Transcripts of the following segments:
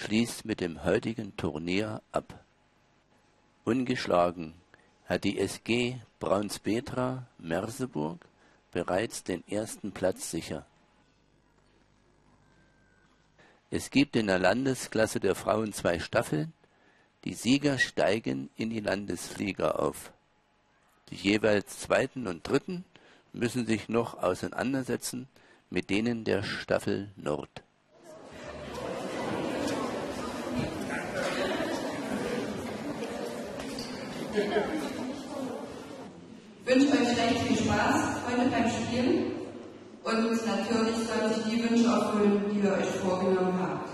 schließt mit dem heutigen Turnier ab. Ungeschlagen hat die SG Braunspetra Merseburg bereits den ersten Platz sicher. Es gibt in der Landesklasse der Frauen 2 Staffeln. Die Sieger steigen in die Landesliga auf. Die jeweils zweiten und dritten müssen sich noch auseinandersetzen mit denen der Staffel Nord. Ich wünsche euch recht viel Spaß heute beim Spielen und natürlich sollte ich die Wünsche erfüllen, die ihr euch vorgenommen habt.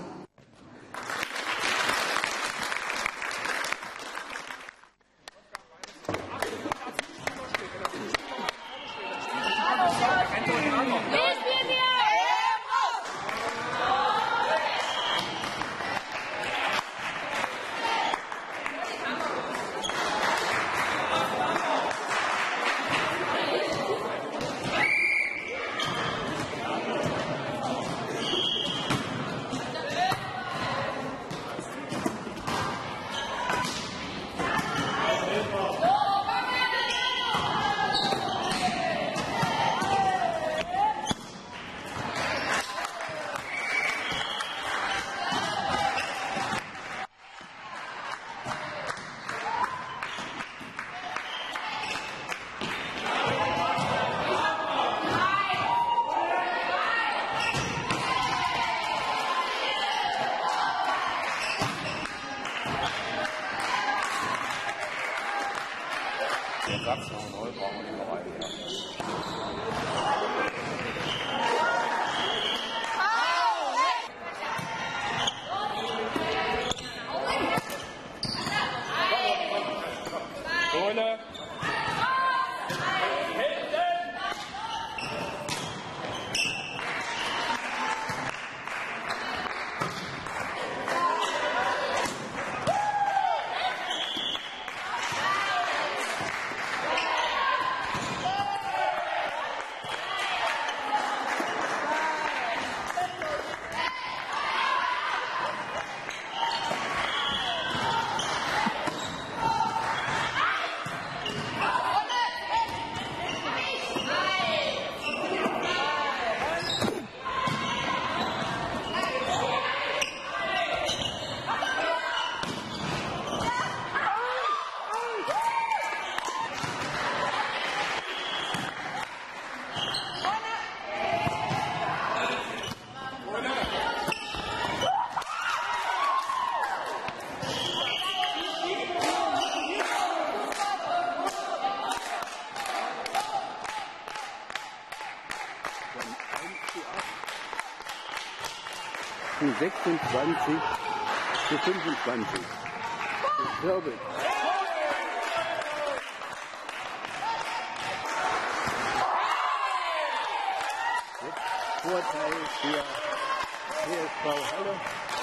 Den Satz noch neu brauchen wir nicht noch einen. Sohle. Zu 26 zu 25. Herbert. Vorteil für TSV Halle.